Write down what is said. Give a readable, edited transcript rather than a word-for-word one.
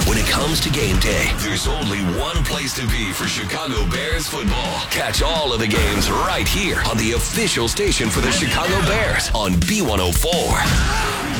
When it comes to game day, there's only one place to be for Chicago Bears football. Catch all of the games right here on the official station for the Chicago Bears on B104.